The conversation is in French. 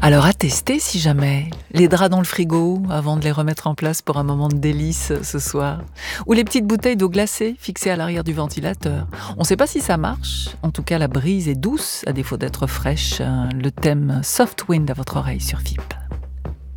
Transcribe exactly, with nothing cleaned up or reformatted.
Alors à tester si jamais. Les draps dans le frigo avant de les remettre en place pour un moment de délice ce soir. Ou les petites bouteilles d'eau glacée fixées à l'arrière du ventilateur. On ne sait pas si ça marche. En tout cas, la brise est douce à défaut d'être fraîche. Le thème Soft Wind à votre oreille sur F I P.